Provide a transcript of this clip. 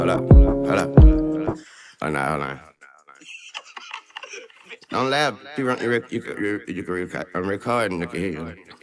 Hold up, hold up. Hold on, hold on. Don't laugh. You can record. I'm recording. They can hear you.